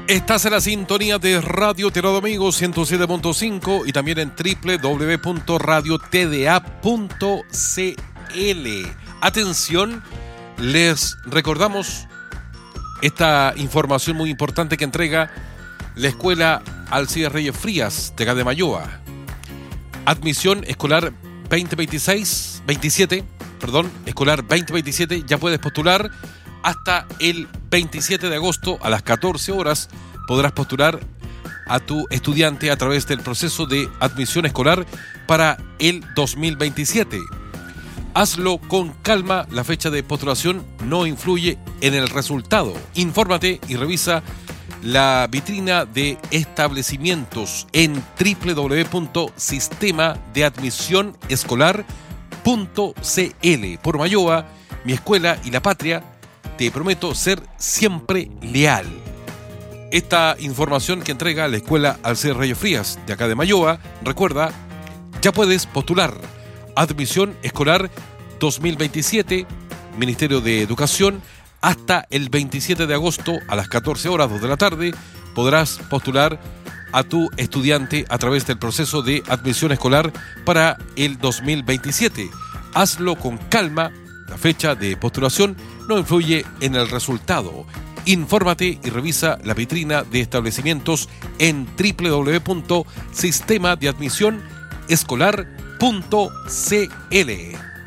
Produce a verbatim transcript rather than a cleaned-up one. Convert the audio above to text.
Estás en la sintonía de Radio Tirado Amigos ciento siete punto cinco y también en doble u doble u doble u punto radio t d a punto c l. Atención, les recordamos esta información muy importante que entrega la Escuela Alcides Reyes Frías de acá de Mayoa. Admisión escolar veinte veintiséis, veintisiete, perdón, escolar veinte veintisiete, ya puedes postular. Hasta el veintisiete de agosto a las catorce horas podrás postular a tu estudiante a través del proceso de admisión escolar para el dos mil veintisiete. Hazlo con calma, la fecha de postulación no influye en el resultado. Infórmate y revisa la vitrina de establecimientos en doble u doble u doble u punto sistema de admisión escolar punto c l. Por Mayoa, mi escuela y la patria, te prometo ser siempre leal. Esta información que entrega la Escuela Alcides Reyes Frías de acá de Mayoa, recuerda, ya puedes postular. Admisión escolar dos mil veintisiete, Ministerio de Educación, hasta el veintisiete de agosto a las catorce horas, dos de la tarde, podrás postular a tu estudiante a través del proceso de admisión escolar para el dos mil veintisiete. Hazlo con calma, la fecha de postulación no influye en el resultado. Infórmate y revisa la vitrina de establecimientos en doble u doble u doble u punto sistema de admisión escolar punto c l.